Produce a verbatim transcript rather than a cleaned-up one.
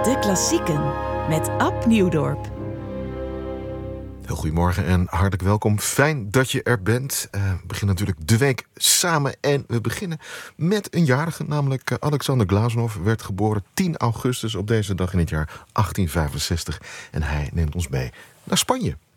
De Klassieken met Ab Nieuwdorp. Heel goedemorgen en hartelijk welkom. Fijn dat je er bent. Uh, we beginnen natuurlijk de week samen en we beginnen met een jarige, namelijk uh, Alexander Glazunov werd geboren tien augustus op deze dag in het jaar achttien vijfenzestig. En hij neemt ons mee naar Spanje.